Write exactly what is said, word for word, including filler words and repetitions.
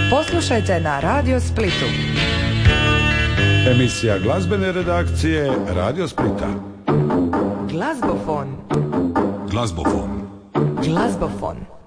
Poslušajte na Radio Splitu. Emisija glazbene redakcije Radio Splita. Glazbofon. Glazbofon. Glazbofon.